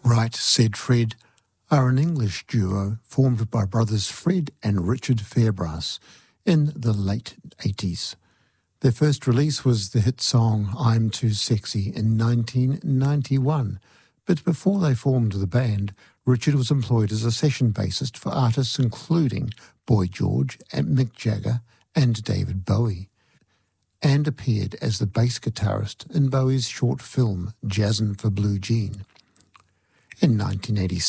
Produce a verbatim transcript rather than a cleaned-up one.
Right Said Fred are an English duo formed by brothers Fred and Richard Fairbrass in the late eighties. Their first release was the hit song I'm Too Sexy in nineteen ninety-one, but before they formed the band, Richard was employed as a session bassist for artists including Boy George and Mick Jagger and David Bowie, and appeared as the bass guitarist in Bowie's short film Jazzin' for Blue Jean. In nineteen eighty-six,